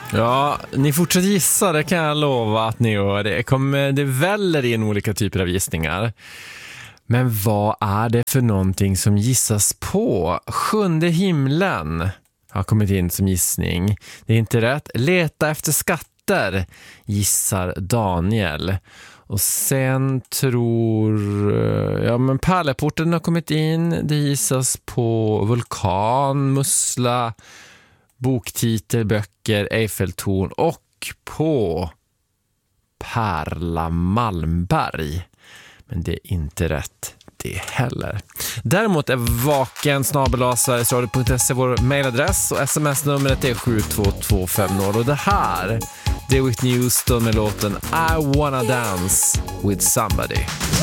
Ja, ni fortsätter gissa, det kan jag lova att ni gör. Det väller in olika typer av gissningar. Men vad är det för någonting som gissas på? Sjunde himlen har kommit in som gissning. Det är inte rätt. Leta efter skatter, gissar Daniel. Och sen men Pärleporten har kommit in. Det gissas på vulkan, mussla, boktitel, böcker, Eiffeltorn och på Pärla Malmberg. Men det är inte rätt det heller. Däremot är vaken@sverigesradio.se vår mailadress och sms-numret är 72250. Och det här, det är Whitney Houston med låten I Wanna Dance With Somebody.